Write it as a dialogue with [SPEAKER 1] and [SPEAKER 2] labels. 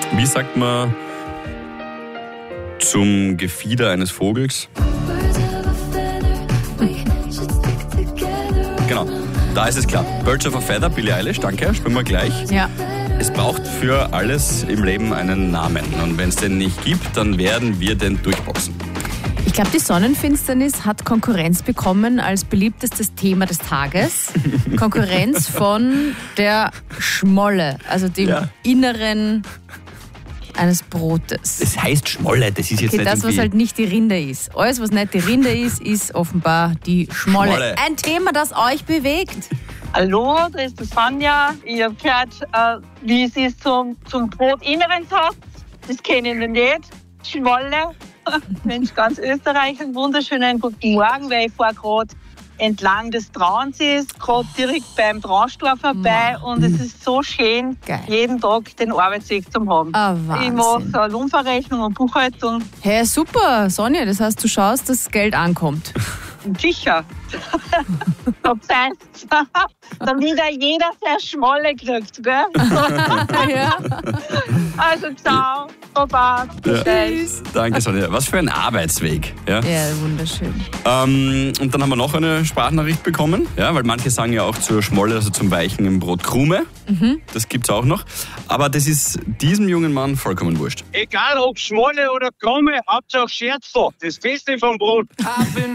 [SPEAKER 1] Wie sagt man zum Gefieder eines Vogels? Genau, da ist es klar. Birds of a Feather, Billie Eilish, danke, spielen wir gleich.
[SPEAKER 2] Ja.
[SPEAKER 1] Es braucht für alles im Leben einen Namen. Und wenn es den nicht gibt, dann werden wir den durchboxen.
[SPEAKER 2] Ich glaube, die Sonnenfinsternis hat Konkurrenz bekommen als beliebtestes Thema des Tages. Konkurrenz von der Schmolle, also dem Inneren eines Brotes.
[SPEAKER 1] Das heißt Schmolle, das ist jetzt
[SPEAKER 2] Okay,
[SPEAKER 1] nicht
[SPEAKER 2] das, was
[SPEAKER 1] irgendwie...
[SPEAKER 2] halt nicht die Rinde ist. Alles, was nicht die Rinde ist offenbar die Schmolle. Ein Thema, das euch bewegt.
[SPEAKER 3] Hallo, da ist die Sonja. Ich habe gehört, wie es ist zum Brotinneren sagt. Das kenne ich noch nicht. Schmolle. Mensch, ganz Österreich, einen wunderschönen guten Morgen, weil ich fahre gerade entlang des Traunsees, gerade direkt beim Traunstor vorbei und es ist so schön, jeden Tag den Arbeitsweg zu haben. Ich mache so eine Lohnverrechnung und Buchhaltung.
[SPEAKER 2] Hey, super, Sonja, das heißt, du schaust, dass das Geld ankommt.
[SPEAKER 3] Sicher. Das heißt, damit jeder sehr Schmolle kriegt, gell?
[SPEAKER 2] Ja.
[SPEAKER 3] Also ciao, Baba,
[SPEAKER 1] Tschüss. Danke, Sonja. Was für ein Arbeitsweg. Ja,
[SPEAKER 2] wunderschön.
[SPEAKER 1] Und dann haben wir noch eine Sprachnachricht bekommen, ja, weil manche sagen ja auch zur Schmolle, also zum Weichen im Brot Krume. Das gibt's auch noch. Aber das ist diesem jungen Mann vollkommen wurscht.
[SPEAKER 4] Egal ob Schmolle oder Krume, Hauptsache Scherzl. Das Beste vom Brot.